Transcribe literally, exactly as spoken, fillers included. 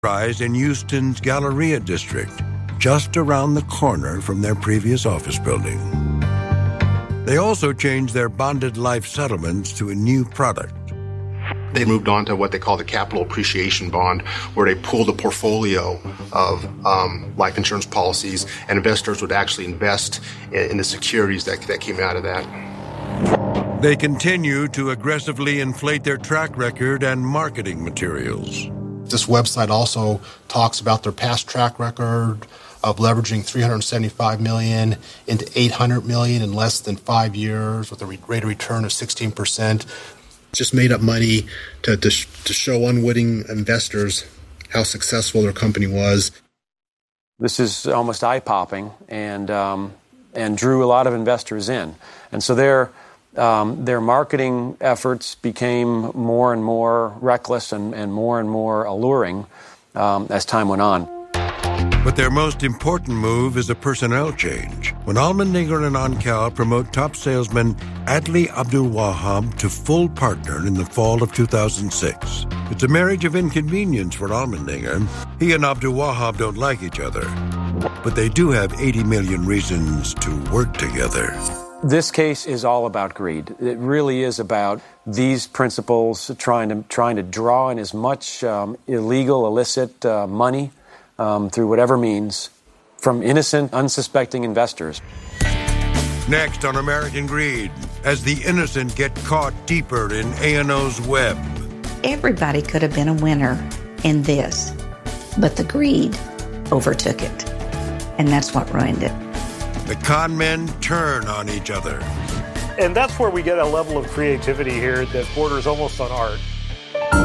rise in Houston's Galleria district, just around the corner from their previous office building. They also changed their bonded life settlements to a new product. They moved on to what they call the capital appreciation bond, where they pooled a portfolio of um, life insurance policies, and investors would actually invest in, in the securities that, that came out of that. They continue to aggressively inflate their track record and marketing materials. This website also talks about their past track record of leveraging three hundred seventy-five million dollars into eight hundred million dollars in less than five years with a rate of return of sixteen percent. Just made up money to, to, to show unwitting investors how successful their company was. This is almost eye-popping and um, and drew a lot of investors in. And so their, um, their marketing efforts became more and more reckless and, and more and more alluring um, as time went on. But their most important move is a personnel change, when Allmendinger and Oncal promote top salesman Adley Abdul Wahab to full partner in the fall of two thousand six. It's a marriage of inconvenience for Allmendinger. He and Abdul Wahab don't like each other, but they do have eighty million reasons to work together. This case is all about greed. It really is about these principals trying to trying to draw in as much um, illegal, illicit uh, money Um, through whatever means, from innocent, unsuspecting investors. Next on American Greed, as the innocent get caught deeper in A and O's web. Everybody could have been a winner in this, but the greed overtook it, and that's what ruined it. The con men turn on each other. And that's where we get a level of creativity here that borders almost on art.